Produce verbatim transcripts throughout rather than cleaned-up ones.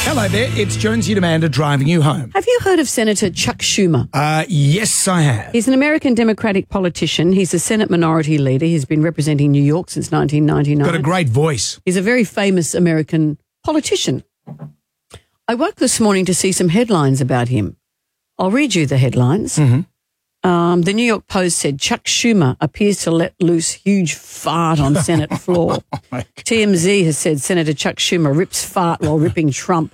Hello there, it's Jonesy and Amanda driving you home. Have you heard of Senator Chuck Schumer? Uh, yes, I have. He's an American Democratic politician. He's a Senate Minority Leader. He's been representing New York since nineteen ninety-nine. Got a great voice. He's a very famous American politician. I woke this morning to see some headlines about him. I'll read you the headlines. Mm-hmm. Um, the New York Post said Chuck Schumer appears to let loose huge fart on Senate floor. Oh T M Z has said Senator Chuck Schumer rips fart while ripping Trump.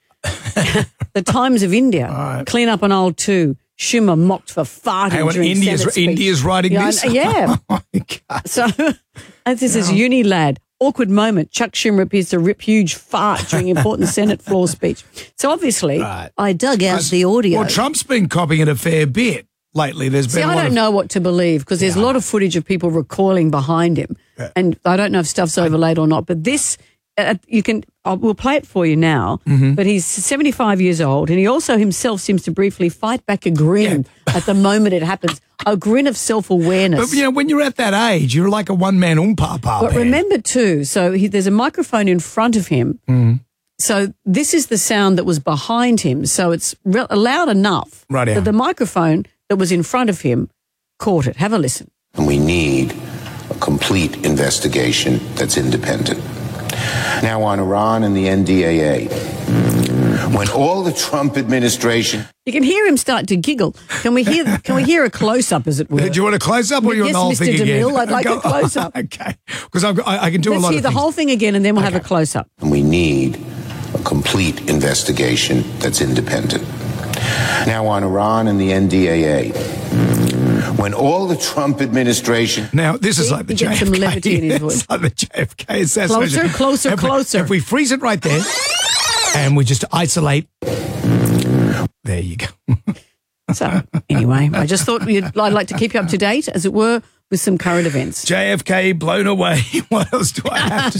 The Times of India, right. clean up an old two. Schumer mocked for farting Hey, when during India's, Senate speech. India's writing yeah, this? I- Yeah. Oh, my God. So and this is Uni Lad. Awkward moment. Chuck Schumer appears to rip huge fart during important Senate floor speech. So obviously, Right. I dug out the audio. Well, Trump's been copying it a fair bit lately. There's See, been a I lot don't of, know what to believe because there's a lot of footage of people recoiling behind him, Yeah. and I don't know if stuff's overlaid or not. But this, uh, you can, I'll, we'll play it for you now. Mm-hmm. But he's seventy-five years old, and he also himself seems to briefly fight back a grin at the moment it happens, a grin of self-awareness. But, you know, when you're at that age, you're like a one-man umpapa. But remember too, so he, there's a microphone in front of him. Mm. So this is the sound that was behind him. So it's re- loud enough Right, yeah. that the microphone that was in front of him caught it. Have a listen. And we need a complete investigation that's independent. Now on Iran and the N D A A, when all the Trump administration... You can hear him start to giggle. Can we hear? Can we hear a close up, as it were? Do you want a close-up or you want Yes, the whole Mister thing again? DeMille, I'd like Go- a close-up. Okay, because I, I can do Let's a lot hear of the things. whole thing again, and then we'll have a Okay. close up. And we need a complete investigation that's independent. Now on Iran and the N D A A, when all the Trump administration... Now, this is See, like the he J F gets K. some levity in his It's voice. like the J F K assassination. Closer, closer, if we, closer. If we freeze it right there and we just isolate, there you go. So anyway, I just thought we'd, I'd like to keep you up to date, as it were, with some current events. J F K blown away. What else do I have to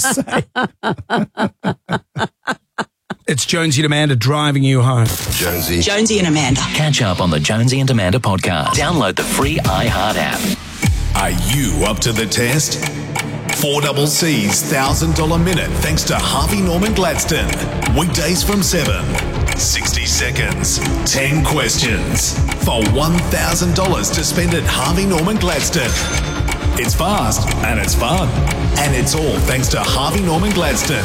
say? It's Jonesy and Amanda driving you home. Jonesy. Jonesy and Amanda. Catch up on the Jonesy and Amanda podcast. Download the free iHeart app. Are you up to the test? four double C's one thousand dollars minute thanks to Harvey Norman Gladstone. Weekdays from seven. sixty seconds. ten questions. For one thousand dollars to spend at Harvey Norman Gladstone. It's fast and it's fun. And it's all thanks to Harvey Norman Gladstone.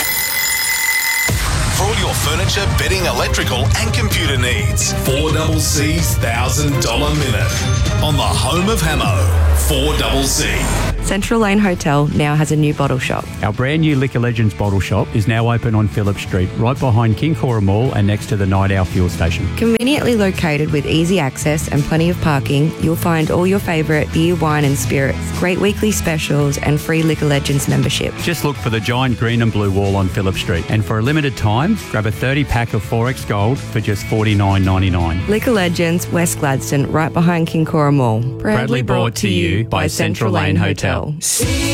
For all your furniture, bedding, electrical and computer needs. four double C's one thousand dollars minute. On the home of Hamo. four double C. Central Lane Hotel now has a new bottle shop. Our brand new Liquor Legends bottle shop is now open on Phillip Street, right behind King Cora Mall and next to the Night Owl fuel station. Conveniently located with easy access and plenty of parking, you'll find all your favourite beer, wine and spirits, great weekly specials and free Liquor Legends membership. Just look for the giant green and blue wall on Phillip Street. And for a limited time, grab a thirty pack of four X Gold for just forty-nine ninety-nine. Liquor Legends, West Gladstone, right behind King Cora Mall. Proudly brought to you by Central Lane Hotel.